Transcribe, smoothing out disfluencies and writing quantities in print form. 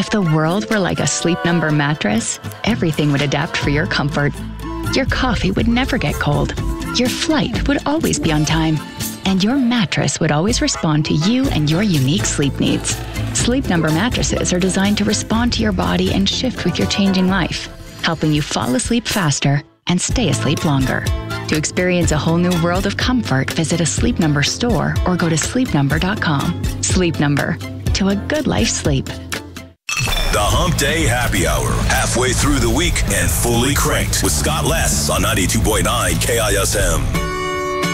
If the world were like a Sleep Number mattress, everything would adapt for your comfort. Your coffee would never get cold. Your flight would always be on time. And your mattress would always respond to you and your unique sleep needs. Sleep Number mattresses are designed to respond to your body and shift with your changing life, helping you fall asleep faster and stay asleep longer. To experience a whole new world of comfort, visit a Sleep Number store or go to sleepnumber.com. Sleep Number. To a good life sleep. The Hump Day Happy Hour. Halfway through the week and fully cranked with Scott Less on 92.9 KISM.